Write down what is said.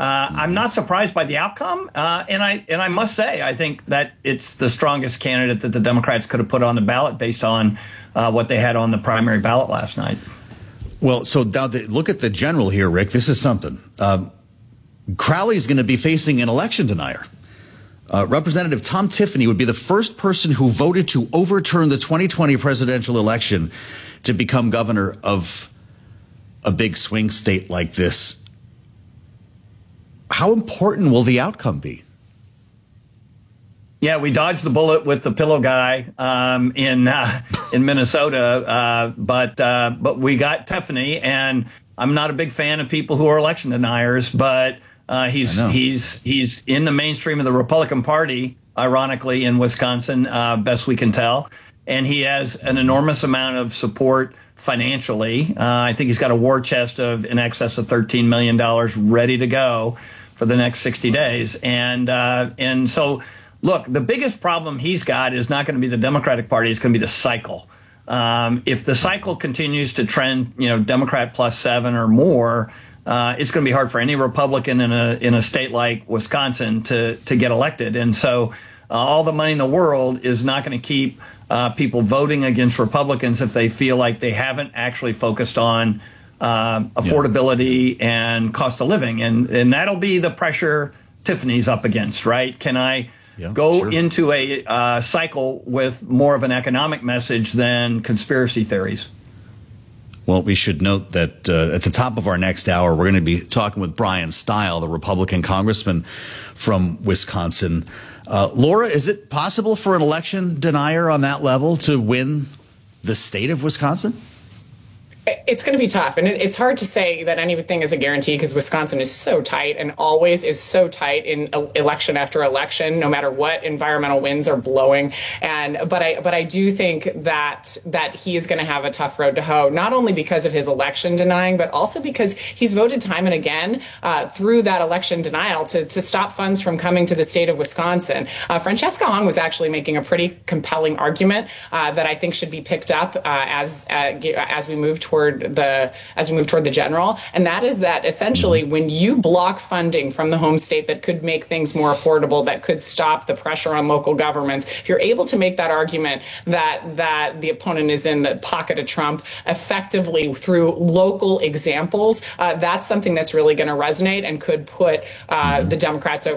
I'm not surprised by the outcome, and I must say I think that it's the strongest candidate that the Democrats could have put on the ballot based on what they had on the primary ballot last night. Well, so now look at the general here, Rick. This is something. Crowley's going to be facing an election denier. Representative Tom Tiffany would be the first person who voted to overturn the 2020 presidential election to become governor of a big swing state like this. How important will the outcome be? Yeah, we dodged the bullet with the pillow guy in Minnesota, but we got Tiffany, and I'm not a big fan of people who are election deniers, but he's in the mainstream of the Republican Party, ironically, in Wisconsin, best we can tell, and he has an enormous amount of support financially. I think he's got a war chest of in excess of $13 million ready to go for the next 60 days, and so. Look, the biggest problem he's got is not going to be the Democratic Party. It's going to be the cycle. If the cycle continues to trend, Democrat +7 or more, it's going to be hard for any Republican in a state like Wisconsin to get elected. And so all the money in the world is not going to keep people voting against Republicans if they feel like they haven't actually focused on affordability and cost of living. And that'll be the pressure Tiffany's up against, right? Can I go into a cycle with more of an economic message than conspiracy theories? Well, we should note that at the top of our next hour, we're going to be talking with Brian Stile, the Republican congressman from Wisconsin. Laura, is it possible for an election denier on that level to win the state of Wisconsin? It's going to be tough, and it's hard to say that anything is a guarantee because Wisconsin is so tight and always is so tight in election after election, no matter what environmental winds are blowing. But I do think that he is going to have a tough road to hoe, not only because of his election denying, but also because he's voted time and again through that election denial to stop funds from coming to the state of Wisconsin. Francesca Hong was actually making a pretty compelling argument that I think should be picked up as we move toward the general, and that is that essentially when you block funding from the home state that could make things more affordable, that could stop the pressure on local governments, if you're able to make that argument that the opponent is in the pocket of Trump effectively through local examples, that's something that's really going to resonate and could put the Democrats over